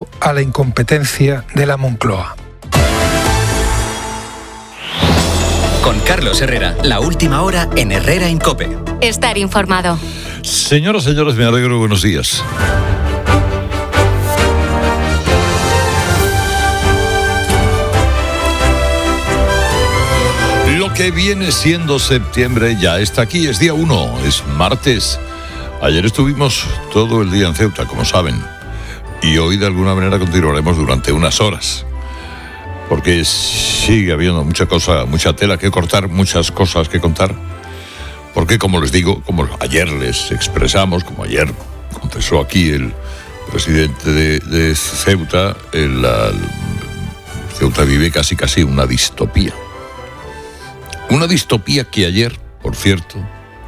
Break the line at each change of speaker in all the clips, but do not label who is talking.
a la incompetencia de la Moncloa.
Con Carlos Herrera, la última hora en Herrera en COPE.
Estar informado.
Señoras, señores, me alegro, buenos días. Lo que viene siendo septiembre ya está aquí, es día 1, es martes. Ayer estuvimos todo el día en Ceuta, como saben, y hoy de alguna manera continuaremos durante unas horas, porque sigue habiendo mucha cosa, mucha tela que cortar, muchas cosas que contar, porque como les digo, como ayer les expresamos, como ayer confesó aquí el presidente de Ceuta, Ceuta vive casi una distopía. Una distopía que ayer, por cierto,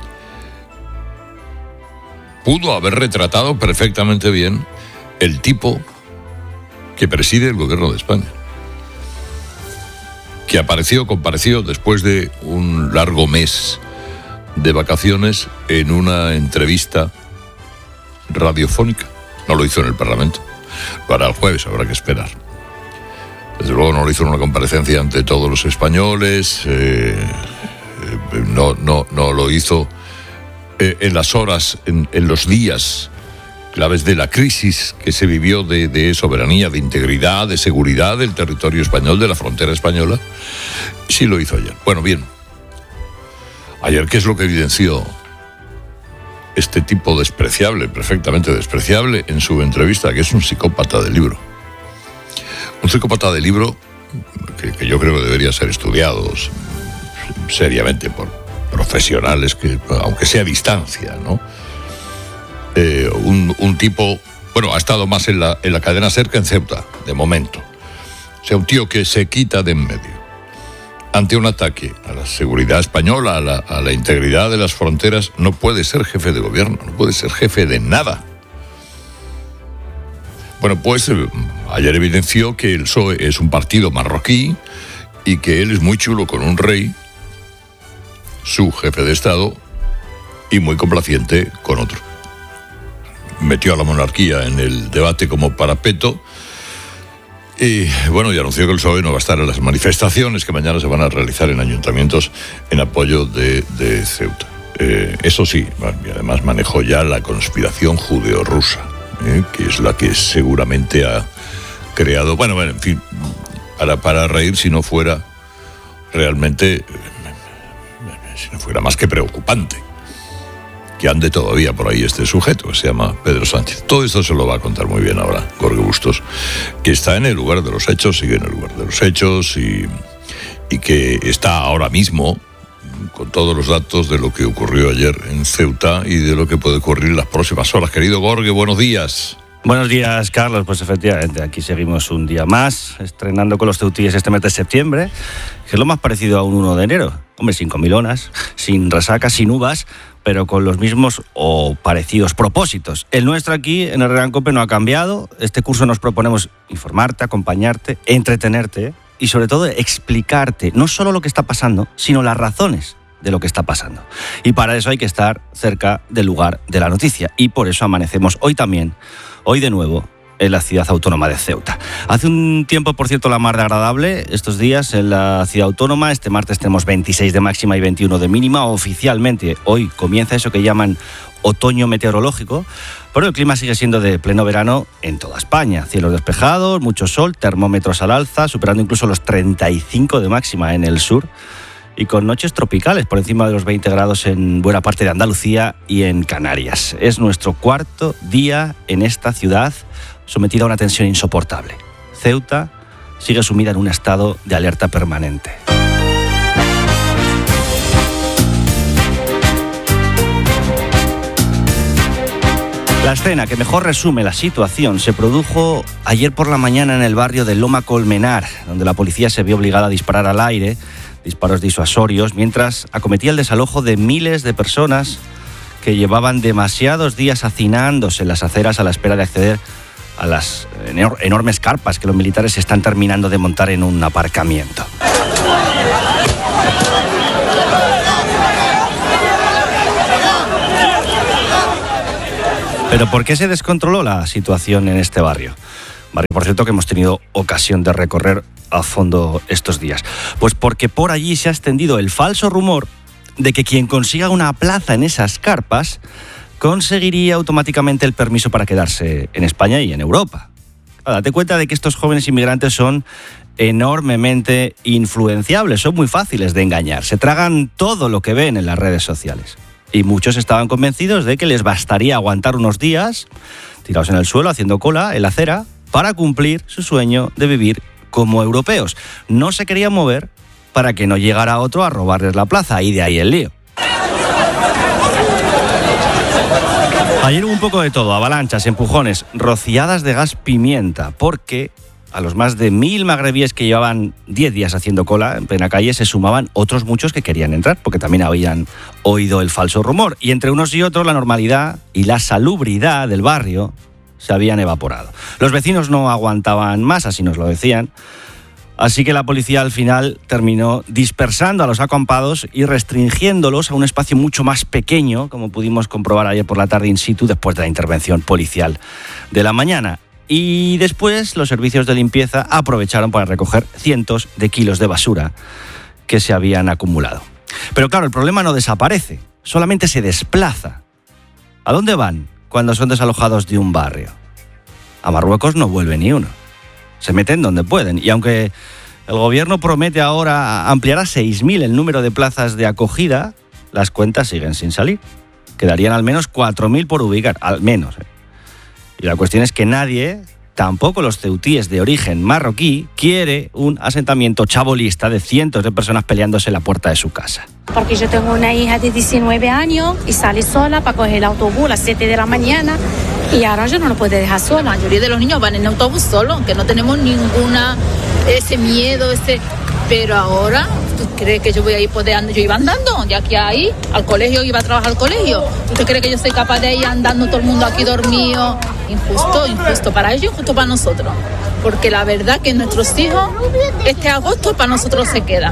pudo haber retratado perfectamente bien el tipo que preside el gobierno de España, que compareció después de un largo mes de vacaciones en una entrevista radiofónica. No lo hizo en el Parlamento. Para el jueves habrá que esperar. Desde luego no lo hizo en una comparecencia ante todos los españoles, no lo hizo en las horas, en los días claves de la crisis que se vivió de soberanía, de integridad, de seguridad del territorio español, de la frontera española. Sí lo hizo ayer. Bueno, bien. Ayer, ¿qué es lo que evidenció este tipo despreciable, perfectamente despreciable, en su entrevista? Que es un psicópata del libro. Un psicópata de libro que yo creo que debería ser estudiado seriamente por profesionales, que aunque sea a distancia, ¿no? Un tipo, bueno, ha estado más en la cadena SER que en Ceuta, de momento. O sea, un tío que se quita de en medio ante un ataque a la seguridad española, a la integridad de las fronteras. No puede ser jefe de gobierno, no puede ser jefe de nada. Bueno, pues ayer evidenció que el PSOE es un partido marroquí y que él es muy chulo con un rey, su jefe de Estado, y muy complaciente con otro. Metió a la monarquía en el debate como parapeto y, bueno, y anunció que el PSOE no va a estar en las manifestaciones que mañana se van a realizar en ayuntamientos en apoyo de Ceuta. Eso sí, y además manejó ya la conspiración judeo-rusa, que es la que seguramente ha creado, bueno, en fin, para reír, si no fuera realmente, si no fuera más que preocupante que ande todavía por ahí este sujeto que se llama Pedro Sánchez. Todo esto se lo va a contar muy bien ahora Jorge Bustos, que está en el lugar de los hechos, sigue en el lugar de los hechos y que está ahora mismo con todos los datos de lo que ocurrió ayer en Ceuta y de lo que puede ocurrir en las próximas horas. Querido Jorge, buenos días.
Buenos días, Carlos. Pues efectivamente, aquí seguimos un día más, estrenando con los ceutíes este mes de septiembre, que es lo más parecido a un 1 de enero. Hombre, sin comilonas, sin resaca, sin uvas, pero con los mismos o parecidos propósitos. El nuestro aquí en Herrera en COPE no ha cambiado. Este curso nos proponemos informarte, acompañarte, entretenerte y sobre todo explicarte no solo lo que está pasando, sino las razones de lo que está pasando. Y para eso hay que estar cerca del lugar de la noticia. Y por eso amanecemos hoy de nuevo, en la ciudad autónoma de Ceuta. Hace un tiempo, por cierto, la mar de agradable estos días en la ciudad autónoma. Este martes tenemos 26 de máxima y 21 de mínima. Oficialmente hoy comienza eso que llaman otoño meteorológico, pero el clima sigue siendo de pleno verano en toda España. Cielos despejados, mucho sol, termómetros al alza, superando incluso los 35 de máxima en el sur, y con noches tropicales por encima de los 20 grados en buena parte de Andalucía y en Canarias. Es nuestro cuarto día en esta ciudad sometida a una tensión insoportable. Ceuta sigue sumida en un estado de alerta permanente. La escena que mejor resume la situación se produjo ayer por la mañana en el barrio de Loma Colmenar, donde la policía se vio obligada a disparar al aire, disparos disuasorios, mientras acometía el desalojo de miles de personas que llevaban demasiados días hacinándose en las aceras a la espera de acceder a las enormes carpas que los militares están terminando de montar en un aparcamiento. Pero ¿por qué se descontroló la situación en este barrio? Barrio, por cierto, que hemos tenido ocasión de recorrer a fondo estos días. Pues porque por allí se ha extendido el falso rumor de que quien consiga una plaza en esas carpas conseguiría automáticamente el permiso para quedarse en España y en Europa. Date cuenta de que estos jóvenes inmigrantes son enormemente influenciables, son muy fáciles de engañar, se tragan todo lo que ven en las redes sociales. Y muchos estaban convencidos de que les bastaría aguantar unos días tirados en el suelo, haciendo cola en la acera, para cumplir su sueño de vivir como europeos. No se querían mover para que no llegara otro a robarles la plaza, y de ahí el lío. Ayer hubo un poco de todo, avalanchas, empujones, rociadas de gas pimienta, porque a los más de 1.000 magrebíes que llevaban 10 días haciendo cola en plena calle se sumaban otros muchos que querían entrar, porque también habían oído el falso rumor. Y entre unos y otros la normalidad y la salubridad del barrio se habían evaporado. Los vecinos no aguantaban más, así nos lo decían. Así que la policía al final terminó dispersando a los acampados y restringiéndolos a un espacio mucho más pequeño, como pudimos comprobar ayer por la tarde in situ después de la intervención policial de la mañana. Y después los servicios de limpieza aprovecharon para recoger cientos de kilos de basura que se habían acumulado. Pero claro, el problema no desaparece, solamente se desplaza. ¿A dónde van cuando son desalojados de un barrio? A Marruecos no vuelve ni uno. Se meten donde pueden. Y aunque el gobierno promete ahora ampliar a 6.000 el número de plazas de acogida, las cuentas siguen sin salir. Quedarían al menos 4.000 por ubicar, al menos. Y la cuestión es que nadie, tampoco los ceutíes de origen marroquí, quiere un asentamiento chabolista de cientos de personas peleándose en la puerta de su casa.
Porque yo tengo una hija de 19 años y sale sola para coger el autobús a las 7 de la mañana y ahora yo no lo puedo dejar sola.
La mayoría de los niños van en autobús solo, aunque no tenemos ninguna ese miedo, pero ahora, ¿tú crees que yo voy a ir andando? Yo iba andando de aquí a ahí, al colegio, iba a trabajar al colegio. ¿Tú crees que yo soy capaz de ir andando todo el mundo aquí dormido? Injusto para ellos, injusto para nosotros. Porque la verdad que nuestros hijos, este agosto para nosotros se queda.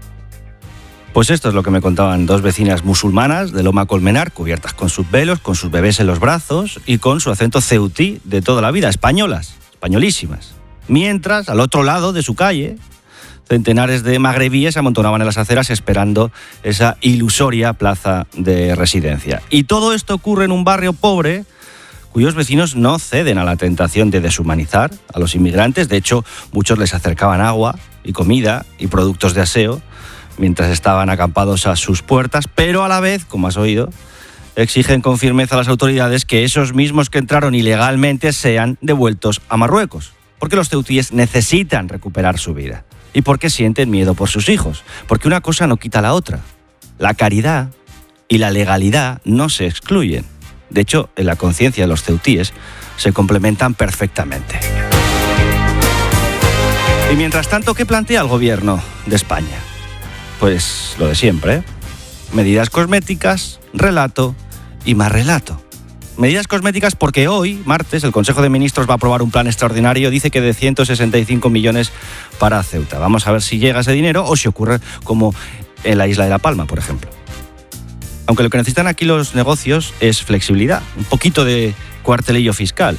Pues esto es lo que me contaban dos vecinas musulmanas de Loma Colmenar, cubiertas con sus velos, con sus bebés en los brazos y con su acento ceutí de toda la vida, españolas, españolísimas. Mientras, al otro lado de su calle, centenares de magrebíes se amontonaban en las aceras esperando esa ilusoria plaza de residencia. Y todo esto ocurre en un barrio pobre cuyos vecinos no ceden a la tentación de deshumanizar a los inmigrantes. De hecho, muchos les acercaban agua y comida y productos de aseo mientras estaban acampados a sus puertas, pero a la vez, como has oído, exigen con firmeza a las autoridades que esos mismos que entraron ilegalmente sean devueltos a Marruecos, porque los ceutíes necesitan recuperar su vida y porque sienten miedo por sus hijos, porque una cosa no quita la otra. La caridad y la legalidad no se excluyen. De hecho, en la conciencia de los ceutíes se complementan perfectamente. Y mientras tanto, ¿qué plantea el gobierno de España? Pues lo de siempre, ¿eh? Medidas cosméticas, relato y más relato. Medidas cosméticas porque hoy, martes, el Consejo de Ministros va a aprobar un plan extraordinario, dice que de 165 millones para Ceuta. Vamos a ver si llega ese dinero o si ocurre como en la isla de La Palma, por ejemplo. Aunque lo que necesitan aquí los negocios es flexibilidad, un poquito de cuartelillo fiscal.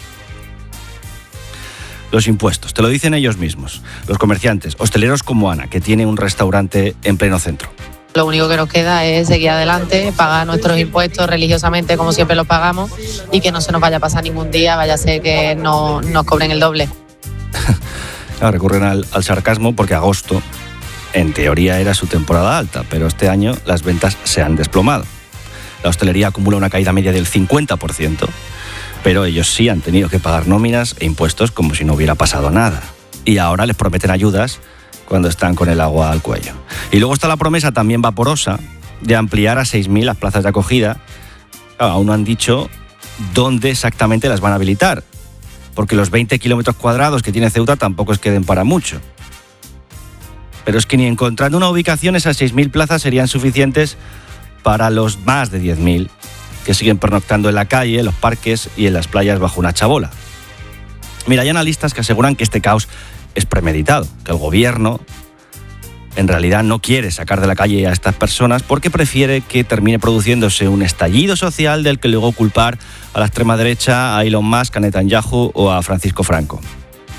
Los impuestos, te lo dicen ellos mismos, los comerciantes, hosteleros como Ana, que tiene un restaurante en pleno centro.
Lo único que nos queda es seguir adelante, pagar nuestros impuestos religiosamente como siempre los pagamos y que no se nos vaya a pasar ningún día, vaya a ser que no nos cobren el doble.
Recurren al sarcasmo porque agosto, en teoría, era su temporada alta, pero este año las ventas se han desplomado. La hostelería acumula una caída media del 50%, pero ellos sí han tenido que pagar nóminas e impuestos como si no hubiera pasado nada. Y ahora les prometen ayudas cuando están con el agua al cuello. Y luego está la promesa también vaporosa de ampliar a 6.000 las plazas de acogida. Aún no han dicho dónde exactamente las van a habilitar, porque los 20 kilómetros cuadrados que tiene Ceuta tampoco es que den para mucho. Pero es que ni encontrando una ubicación esas 6.000 plazas serían suficientes para los más de 10.000 que siguen pernoctando en la calle, en los parques y en las playas bajo una chabola. Mira, hay analistas que aseguran que este caos es premeditado, que el gobierno en realidad no quiere sacar de la calle a estas personas porque prefiere que termine produciéndose un estallido social del que luego culpar a la extrema derecha, a Elon Musk, a Netanyahu o a Francisco Franco.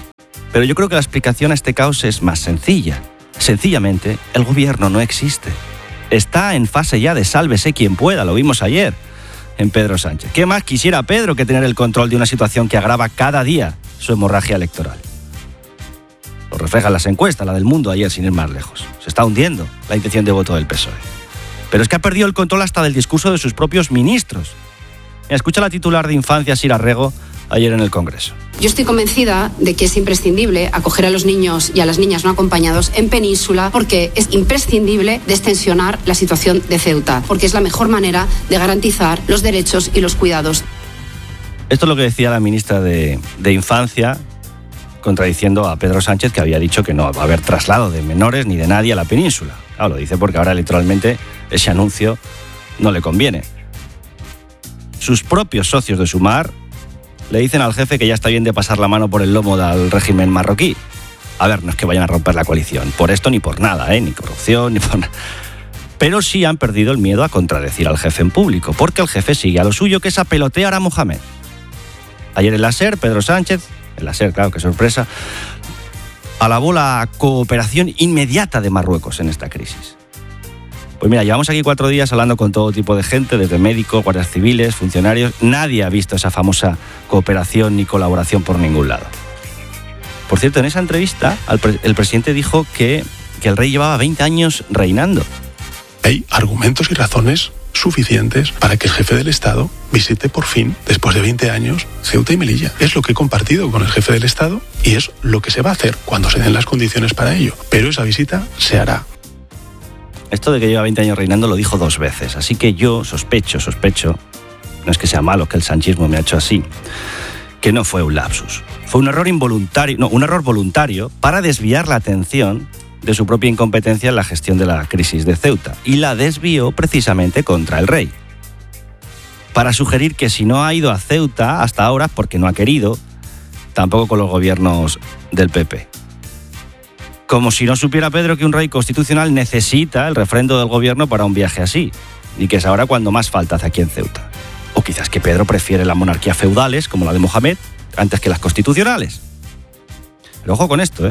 Pero yo creo que la explicación a este caos es más sencilla. Sencillamente, el gobierno no existe. Está en fase ya de sálvese quien pueda, lo vimos ayer en Pedro Sánchez. ¿Qué más quisiera Pedro que tener el control de una situación que agrava cada día su hemorragia electoral? Lo reflejan las encuestas, la del Mundo ayer, sin ir más lejos. Se está hundiendo la intención de voto del PSOE. Pero es que ha perdido el control hasta del discurso de sus propios ministros. Mira, escucha la titular de Infancia, Sira Rego, ayer en el Congreso.
Yo estoy convencida de que es imprescindible acoger a los niños y a las niñas no acompañados en Península, porque es imprescindible destensionar la situación de Ceuta, porque es la mejor manera de garantizar los derechos y los cuidados.
Esto es lo que decía la ministra de Infancia, contradiciendo a Pedro Sánchez, que había dicho que no va a haber traslado de menores ni de nadie a la península. Claro, lo dice porque ahora electoralmente ese anuncio no le conviene. Sus propios socios de Sumar le dicen al jefe que ya está bien de pasar la mano por el lomo del régimen marroquí. A ver, no es que vayan a romper la coalición, por esto ni por nada, ni corrupción, ni por nada. Pero sí han perdido el miedo a contradecir al jefe en público, porque el jefe sigue a lo suyo, que es a pelotear a Mohamed. Ayer en la SER, Pedro Sánchez, en la SER, claro, qué sorpresa, alabó la cooperación inmediata de Marruecos en esta crisis. Pues mira, llevamos aquí 4 días hablando con todo tipo de gente, desde médicos, guardias civiles, funcionarios. Nadie ha visto esa famosa cooperación ni colaboración por ningún lado. Por cierto, en esa entrevista, el presidente dijo que el rey llevaba 20 años reinando.
Hay argumentos y razones suficientes para que el jefe del Estado visite por fin, después de 20 años, Ceuta y Melilla. Es lo que he compartido con el jefe del Estado y es lo que se va a hacer cuando se den las condiciones para ello. Pero esa visita se hará.
Esto de que lleva 20 años reinando lo dijo 2 veces, así que yo sospecho, no es que sea malo que el sanchismo me ha hecho así, que no fue un lapsus. Fue un error voluntario para desviar la atención de su propia incompetencia en la gestión de la crisis de Ceuta, y la desvió precisamente contra el rey. Para sugerir que si no ha ido a Ceuta hasta ahora, porque no ha querido, tampoco con los gobiernos del PP. Como si no supiera Pedro que un rey constitucional necesita el refrendo del gobierno para un viaje así, y que es ahora cuando más falta hace aquí en Ceuta. O quizás que Pedro prefiere las monarquías feudales, como la de Mohamed, antes que las constitucionales. Pero ojo con esto,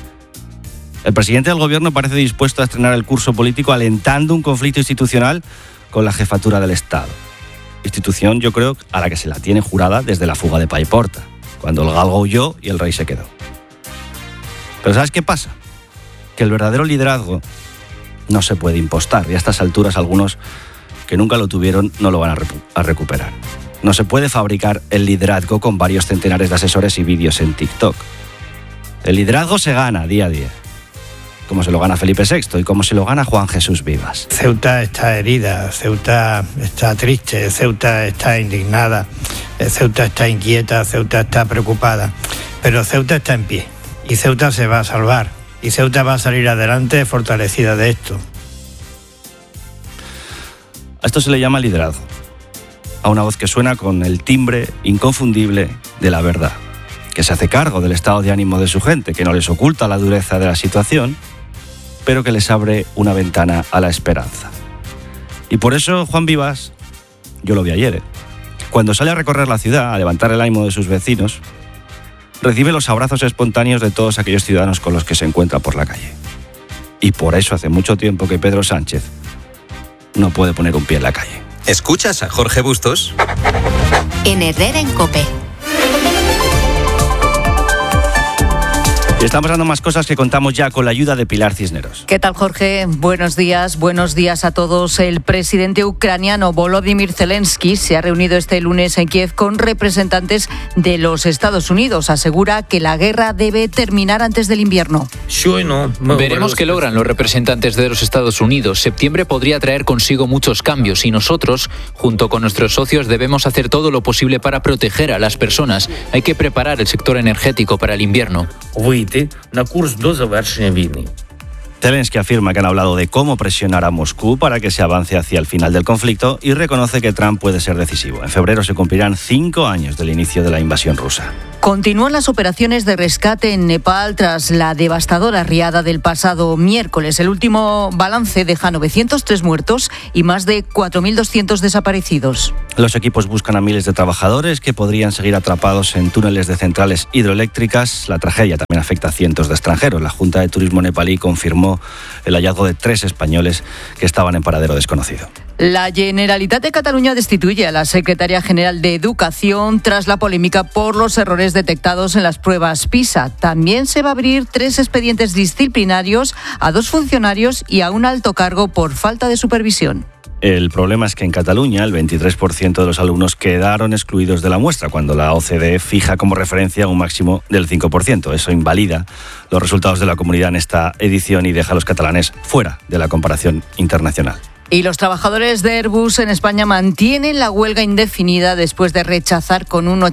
El presidente del gobierno parece dispuesto a estrenar el curso político alentando un conflicto institucional con la jefatura del Estado. Institución, yo creo, a la que se la tiene jurada desde la fuga de Paiporta, cuando el galgo huyó y el rey se quedó. Pero ¿sabes qué pasa? Que el verdadero liderazgo no se puede impostar, y a estas alturas algunos que nunca lo tuvieron no lo van a recuperar. No se puede fabricar el liderazgo con varios centenares de asesores y vídeos en TikTok. El liderazgo se gana día a día, como se lo gana Felipe VI y como se lo gana Juan Jesús Vivas.
Ceuta está herida, Ceuta está triste, Ceuta está indignada, Ceuta está inquieta, Ceuta está preocupada, pero Ceuta está en pie y Ceuta se va a salvar y Ceuta va a salir adelante fortalecida de esto.
A esto se le llama liderazgo, a una voz que suena con el timbre inconfundible de la verdad, que se hace cargo del estado de ánimo de su gente, que no les oculta la dureza de la situación, pero que les abre una ventana a la esperanza. Y por eso Juan Vivas, yo lo vi ayer, cuando sale a recorrer la ciudad, a levantar el ánimo de sus vecinos, recibe los abrazos espontáneos de todos aquellos ciudadanos con los que se encuentra por la calle. Y por eso hace mucho tiempo que Pedro Sánchez no puede poner un pie en la calle.
¿Escuchas a Jorge Bustos?
En Herrera en COPE.
Y estamos dando más cosas que contamos ya con la ayuda de Pilar Cisneros.
¿Qué tal, Jorge? Buenos días a todos. El presidente ucraniano Volodymyr Zelensky se ha reunido este lunes en Kiev con representantes de los Estados Unidos. Asegura que la guerra debe terminar antes del invierno.
Veremos qué logran los representantes de los Estados Unidos. Septiembre podría traer consigo muchos cambios y nosotros, junto con nuestros socios, debemos hacer todo lo posible para proteger a las personas. Hay que preparar el sector energético para el invierno.
Zelensky afirma que han hablado de cómo presionar a Moscú para que se avance hacia el final del conflicto y reconoce que Trump puede ser decisivo. En febrero se cumplirán 5 años del inicio de la invasión rusa.
Continúan las operaciones de rescate en Nepal tras la devastadora riada del pasado miércoles. El último balance deja 903 muertos y más de 4.200 desaparecidos.
Los equipos buscan a miles de trabajadores que podrían seguir atrapados en túneles de centrales hidroeléctricas. La tragedia también afecta a cientos de extranjeros. La Junta de Turismo nepalí confirmó el hallazgo de 3 españoles que estaban en paradero desconocido.
La Generalitat de Cataluña destituye a la secretaria general de Educación tras la polémica por los errores detectados en las pruebas PISA. También se va a abrir 3 expedientes disciplinarios a 2 funcionarios y a un alto cargo por falta de supervisión.
El problema es que en Cataluña el 23% de los alumnos quedaron excluidos de la muestra, cuando la OCDE fija como referencia un máximo del 5%. Eso invalida los resultados de la comunidad en esta edición y deja a los catalanes fuera de la comparación internacional.
Y los trabajadores de Airbus en España mantienen la huelga indefinida después de rechazar con un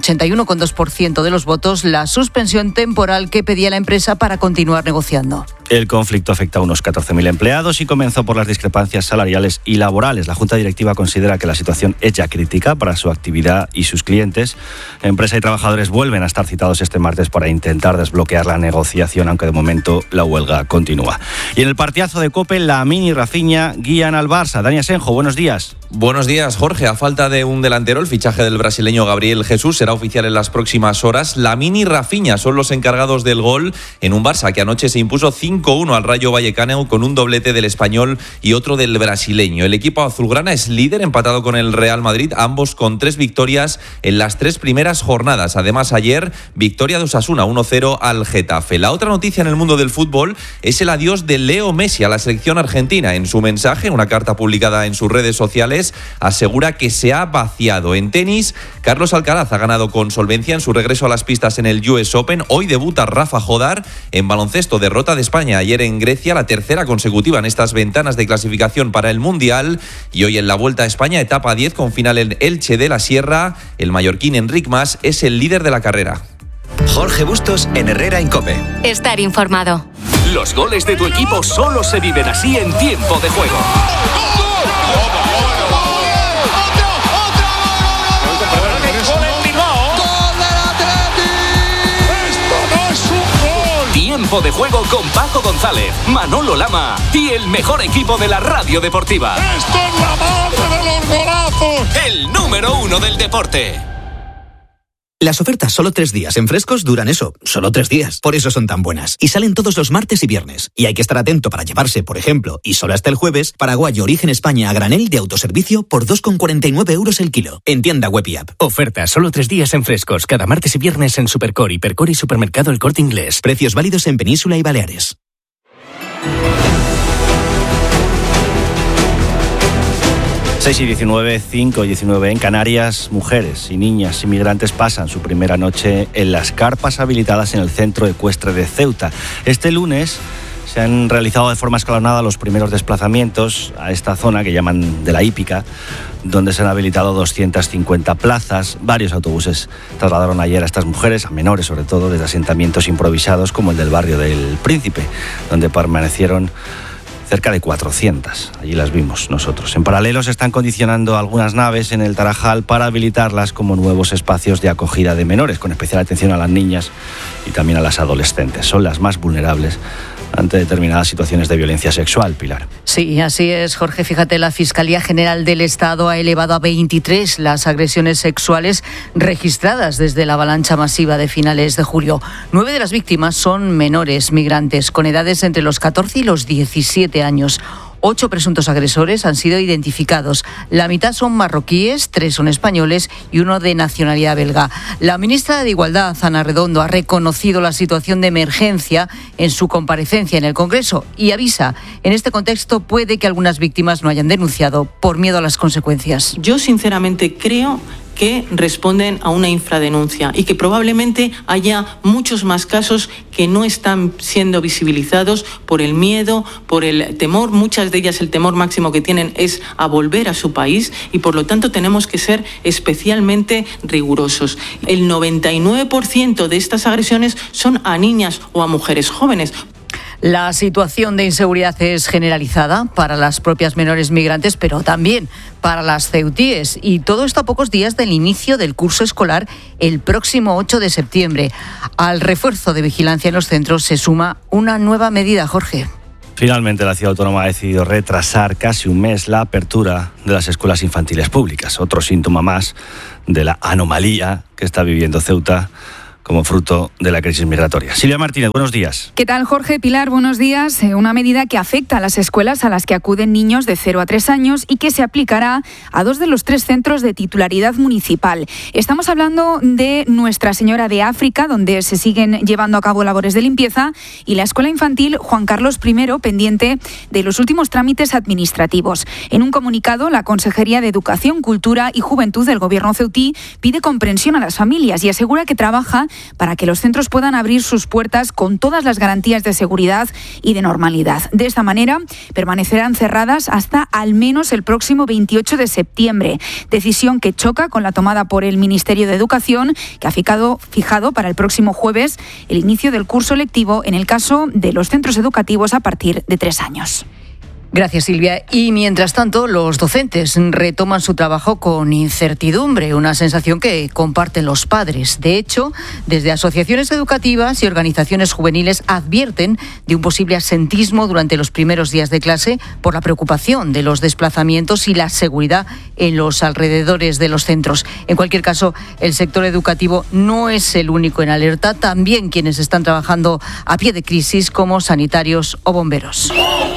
81,2% de los votos la suspensión temporal que pedía la empresa para continuar negociando.
El conflicto afecta a unos 14.000 empleados y comenzó por las discrepancias salariales y laborales. La Junta Directiva considera que la situación es ya crítica para su actividad y sus clientes. Empresa y trabajadores vuelven a estar citados este martes para intentar desbloquear la negociación, aunque de momento la huelga continúa. Y en el partidazo de COPE, Lamine y Rafinha guían al Barça. Dani Asenjo, buenos días.
Buenos días, Jorge. A falta de un delantero, el fichaje del brasileño Gabriel Jesús será oficial en las próximas horas. Lamine y Rafinha son los encargados del gol en un Barça que anoche se impuso 5-1 al Rayo Vallecano con un doblete del español y otro del brasileño. El equipo azulgrana es líder, empatado con el Real Madrid, ambos con 3 victorias en las 3 primeras jornadas. Además, ayer, victoria de Osasuna, 1-0 al Getafe. La otra noticia en el mundo del fútbol es el adiós de Leo Messi a la selección argentina. En su mensaje, una carta publicada en sus redes sociales, asegura que se ha vaciado. En tenis, Carlos Alcaraz ha ganado con solvencia en su regreso a las pistas en el US Open. Hoy debuta Rafa Jodar. En baloncesto, derrota de España ayer en Grecia, la tercera consecutiva en estas ventanas de clasificación para el Mundial. Y hoy en la Vuelta a España, etapa 10 con final en Elche de la Sierra. El mallorquín Enric Mas es el líder de la carrera.
Jorge Bustos en Herrera en COPE.
Estar informado.
Los goles de tu equipo solo se viven así en tiempo de juego. Tiempo de juego con Paco González, Manolo Lama y el mejor equipo de la radio deportiva.
¡Esto es la madre de los golazos!
El número 1 del deporte.
Las ofertas solo 3 días en Frescos duran eso, solo 3 días. Por eso son tan buenas. Y salen todos los martes y viernes. Y hay que estar atento para llevarse, por ejemplo, y solo hasta el jueves, paraguayo origen España a granel de autoservicio por 2,49 € el kilo. En tienda web y app.
Ofertas solo 3 días en Frescos, cada martes y viernes en Supercor, Hipercor y Supermercado El Corte Inglés.
Precios válidos en Península y Baleares.
6:19, 5:19 en Canarias. Mujeres y niñas inmigrantes pasan su primera noche en las carpas habilitadas en el centro ecuestre de Ceuta. Este lunes se han realizado de forma escalonada los primeros desplazamientos a esta zona que llaman de la hípica, donde se han habilitado 250 plazas. Varios autobuses trasladaron ayer a estas mujeres, a menores sobre todo, desde asentamientos improvisados como el del barrio del Príncipe, donde permanecieron cerca de 400. Allí las vimos nosotros. En paralelo se están condicionando algunas naves en el Tarajal para habilitarlas como nuevos espacios de acogida de menores, con especial atención a las niñas y también a las adolescentes. Son las más vulnerables ante determinadas situaciones de violencia sexual, Pilar.
Sí, así es, Jorge. Fíjate, la Fiscalía General del Estado ha elevado a 23 las agresiones sexuales registradas desde la avalancha masiva de finales de julio. 9 de las víctimas son menores migrantes con edades entre los 14 y los 17 años. 8 presuntos agresores han sido identificados. La mitad son marroquíes, 3 son españoles y 1 de nacionalidad belga. La ministra de Igualdad, Ana Redondo, ha reconocido la situación de emergencia en su comparecencia en el Congreso y avisa, en este contexto puede que algunas víctimas no hayan denunciado por miedo a las consecuencias.
Yo sinceramente creo que responden a una infradenuncia y que probablemente haya muchos más casos que no están siendo visibilizados por el miedo, por el temor. Muchas de ellas el temor máximo que tienen es a volver a su país y por lo tanto tenemos que ser especialmente rigurosos. El 99% de estas agresiones son a niñas o a mujeres jóvenes.
La situación de inseguridad es generalizada para las propias menores migrantes, pero también para las ceutíes. Y todo esto a pocos días del inicio del curso escolar el próximo 8 de septiembre. Al refuerzo de vigilancia en los centros se suma una nueva medida, Jorge.
Finalmente, la ciudad autónoma ha decidido retrasar casi un mes la apertura de las escuelas infantiles públicas. Otro síntoma más de la anomalía que está viviendo Ceuta como fruto de la crisis migratoria. Silvia Martínez, buenos días.
¿Qué tal, Jorge? Pilar, buenos días. Una medida que afecta a las escuelas a las que acuden niños de 0 a 3 años y que se aplicará a 2 de los 3 centros de titularidad municipal. Estamos hablando de Nuestra Señora de África, donde se siguen llevando a cabo labores de limpieza, y la Escuela Infantil Juan Carlos I, pendiente de los últimos trámites administrativos. En un comunicado, la Consejería de Educación, Cultura y Juventud del Gobierno ceutí pide comprensión a las familias y asegura que trabaja para que los centros puedan abrir sus puertas con todas las garantías de seguridad y de normalidad. De esta manera, permanecerán cerradas hasta al menos el próximo 28 de septiembre, decisión que choca con la tomada por el Ministerio de Educación, que ha fijado para el próximo jueves el inicio del curso lectivo en el caso de los centros educativos a partir de 3 años.
Gracias, Silvia. Y mientras tanto, los docentes retoman su trabajo con incertidumbre, una sensación que comparten los padres. De hecho, desde asociaciones educativas y organizaciones juveniles advierten de un posible absentismo durante los primeros días de clase por la preocupación de los desplazamientos y la seguridad en los alrededores de los centros. En cualquier caso, el sector educativo no es el único en alerta. También quienes están trabajando a pie de crisis, como sanitarios o bomberos.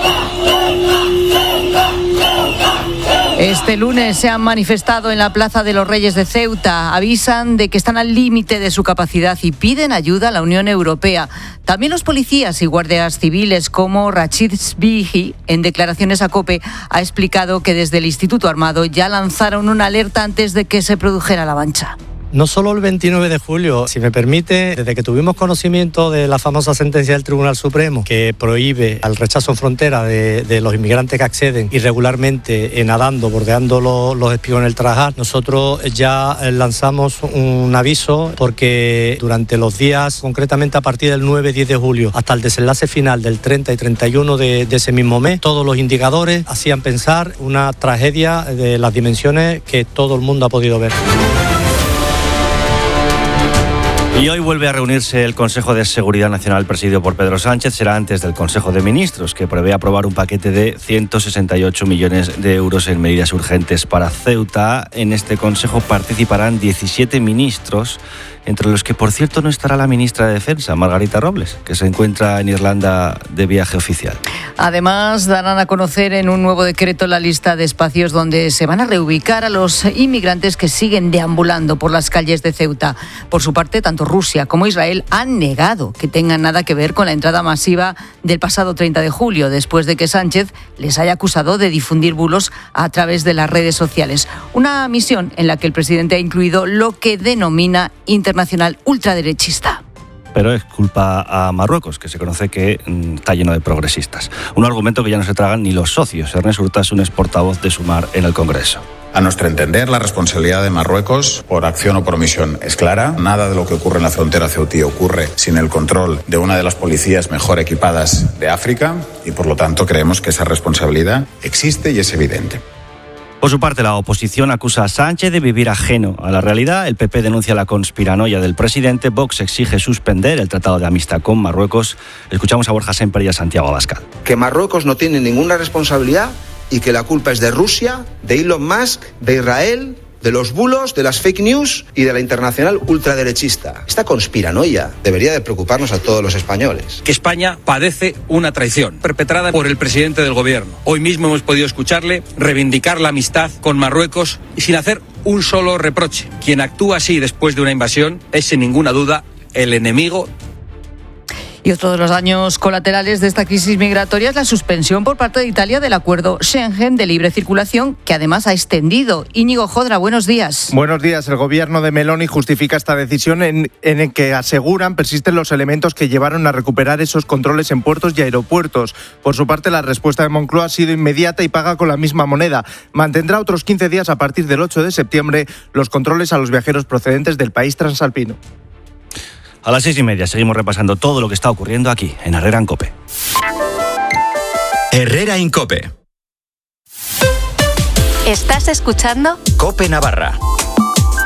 Este lunes se han manifestado en la Plaza de los Reyes de Ceuta. Avisan de que están al límite de su capacidad y piden ayuda a la Unión Europea. También los policías y guardias civiles, como Rachid Sbihi, en declaraciones a COPE, ha explicado que desde el Instituto Armado ya lanzaron una alerta antes de que se produjera la avalancha.
No solo el 29 de julio, si me permite, desde que tuvimos conocimiento de la famosa sentencia del Tribunal Supremo que prohíbe al rechazo en frontera de los inmigrantes que acceden irregularmente nadando, bordeando los espiones del Tarajal, nosotros ya lanzamos un aviso porque durante los días, concretamente a partir del 9-10 de julio hasta el desenlace final del 30 y 31 de ese mismo mes, todos los indicadores hacían pensar una tragedia de las dimensiones que todo el mundo ha podido ver.
Y hoy vuelve a reunirse el Consejo de Seguridad Nacional presidido por Pedro Sánchez. Será antes del Consejo de Ministros, que prevé aprobar un paquete de 168 millones de euros en medidas urgentes para Ceuta. En este Consejo participarán 17 ministros, entre los que, por cierto, no estará la ministra de Defensa, Margarita Robles, que se encuentra en Irlanda de viaje oficial.
Además, darán a conocer en un nuevo decreto la lista de espacios donde se van a reubicar a los inmigrantes que siguen deambulando por las calles de Ceuta. Por su parte, tanto Rusia como Israel han negado que tengan nada que ver con la entrada masiva del pasado 30 de julio, después de que Sánchez les haya acusado de difundir bulos a través de las redes sociales. Una misión en la que el presidente ha incluido lo que denomina internacional ultraderechista.
Pero es culpa a Marruecos, que se conoce que está lleno de progresistas. Un argumento que ya no se tragan ni los socios. Ernest Urtasun es portavoz de Sumar en el Congreso.
A nuestro entender, la responsabilidad de Marruecos, por acción o por omisión, es clara. Nada de lo que ocurre en la frontera ceutí ocurre sin el control de una de las policías mejor equipadas de África y, por lo tanto, creemos que esa responsabilidad existe y es evidente.
Por su parte, la oposición acusa a Sánchez de vivir ajeno a la realidad. El PP denuncia la conspiranoia del presidente. Vox exige suspender el tratado de amistad con Marruecos. Escuchamos a Borja Semper y a Santiago Abascal.
Que Marruecos no tiene ninguna responsabilidad y que la culpa es de Rusia, de Elon Musk, de Israel, de los bulos, de las fake news y de la internacional ultraderechista. Esta conspiranoia debería de preocuparnos a todos los españoles.
Que España padece una traición perpetrada por el presidente del gobierno. Hoy mismo hemos podido escucharle reivindicar la amistad con Marruecos y sin hacer un solo reproche. Quien actúa así después de una invasión es sin ninguna duda el enemigo.
Y otro de los daños colaterales de esta crisis migratoria es la suspensión por parte de Italia del acuerdo Schengen de libre circulación, que además ha extendido. Íñigo Jodra, buenos días.
Buenos días. El gobierno de Meloni justifica esta decisión en el que aseguran persisten los elementos que llevaron a recuperar esos controles en puertos y aeropuertos. Por su parte, la respuesta de Moncloa ha sido inmediata y paga con la misma moneda. Mantendrá otros 15 días a partir del 8 de septiembre los controles a los viajeros procedentes del país transalpino.
A las 6:30 seguimos repasando todo lo que está ocurriendo aquí, en Herrera en COPE.
Herrera en COPE.
¿Estás escuchando?
COPE Navarra.